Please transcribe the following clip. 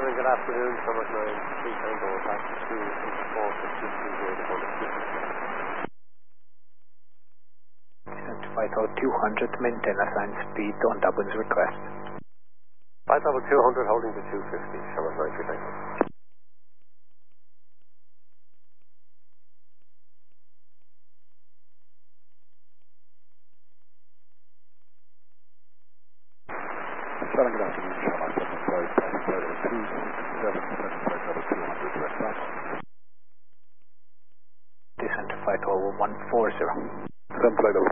Simon, good afternoon. Summer 9, 3 Tango, back to 4 Descent to 200, maintain assigned speed on Dublin's request. 200, holding to 250, Summer 9, 3 Tango. Good afternoon, Summer 7 flight, passenger 267, flight level 200, westbound. Descent to flight level 140. Flight level